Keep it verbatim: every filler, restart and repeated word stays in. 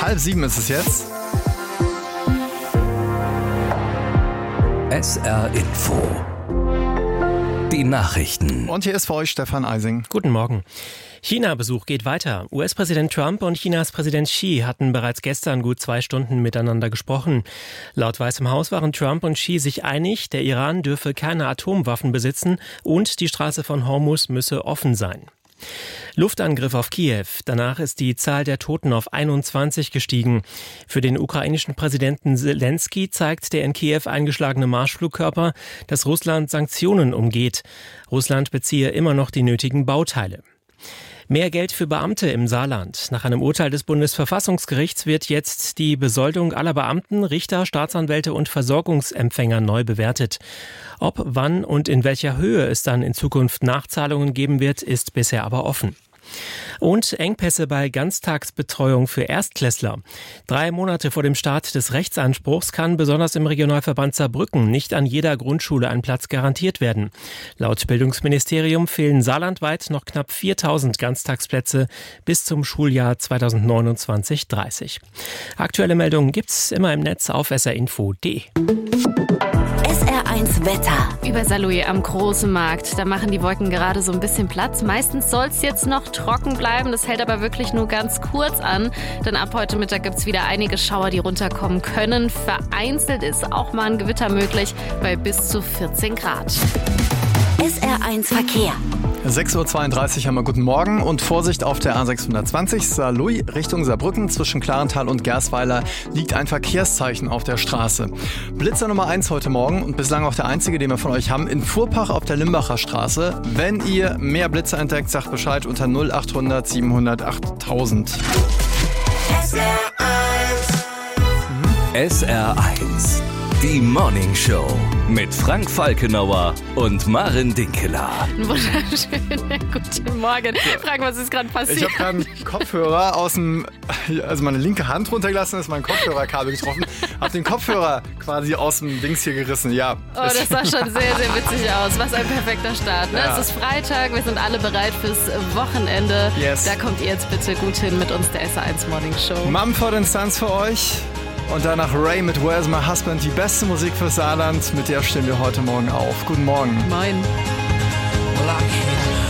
Halb sieben ist es jetzt. S R Info. Die Nachrichten. Und hier ist für euch Stefan Eising. Guten Morgen. China-Besuch geht weiter. U S-Präsident Trump und Chinas Präsident Xi hatten bereits gestern gut zwei Stunden miteinander gesprochen. Laut Weißem Haus waren Trump und Xi sich einig, der Iran dürfe keine Atomwaffen besitzen und die Straße von Hormuz müsse offen sein. Luftangriff auf Kiew. Danach ist die Zahl der Toten auf einundzwanzig gestiegen. Für den ukrainischen Präsidenten Selensky zeigt der in Kiew eingeschlagene Marschflugkörper, dass Russland Sanktionen umgeht. Russland beziehe immer noch die nötigen Bauteile. Mehr Geld für Beamte im Saarland. Nach einem Urteil des Bundesverfassungsgerichts wird jetzt die Besoldung aller Beamten, Richter, Staatsanwälte und Versorgungsempfänger neu bewertet. Ob, wann und in welcher Höhe es dann in Zukunft Nachzahlungen geben wird, ist bisher aber offen. Und Engpässe bei Ganztagsbetreuung für Erstklässler. Drei Monate vor dem Start des Rechtsanspruchs kann besonders im Regionalverband Saarbrücken nicht an jeder Grundschule ein Platz garantiert werden. Laut Bildungsministerium fehlen saarlandweit noch knapp viertausend Ganztagsplätze bis zum Schuljahr zweitausendneunundzwanzig dreißig. Aktuelle Meldungen gibt's immer im Netz auf s r info punkt d e. S R eins Wetter. Über Saarlouis am Großen Markt. Da machen die Wolken gerade so ein bisschen Platz. Meistens soll es jetzt noch trocken bleiben. Das hält aber wirklich nur ganz kurz an. Denn ab heute Mittag gibt es wieder einige Schauer, die runterkommen können. Vereinzelt ist auch mal ein Gewitter möglich bei bis zu vierzehn Grad. S R eins Verkehr. sechs Uhr zweiunddreißig haben wir guten Morgen und Vorsicht auf der A sechshundertzwanzig Saarlouis Richtung Saarbrücken. Zwischen Klarental und Gersweiler liegt ein Verkehrszeichen auf der Straße. Blitzer Nummer eins heute Morgen und bislang auch der einzige, den wir von euch haben, in Furpach auf der Limbacher Straße. Wenn ihr mehr Blitzer entdeckt, sagt Bescheid unter null achthundert siebenhundert achttausend. S R eins. S R eins. Die Morning Show mit Frank Falkenauer und Maren Dinkeler. Wunderschönen guten Morgen. Frank, was ist gerade passiert? Ich habe gerade einen Kopfhörer aus dem, also meine linke Hand runtergelassen, ist mein Kopfhörerkabel getroffen, habe den Kopfhörer quasi aus dem Dings hier gerissen, ja. Oh, das sah schon sehr, sehr witzig aus. Was ein perfekter Start. Ne? Ja. Es ist Freitag, wir sind alle bereit fürs Wochenende. Yes. Da kommt ihr jetzt bitte gut hin mit uns, der S R eins Morning Show. Mumford and Sons für euch. Und danach Ray mit Where's My Husband, die beste Musik fürs Saarland. Mit der stehen wir heute Morgen auf. Guten Morgen. Moin. Well, I can't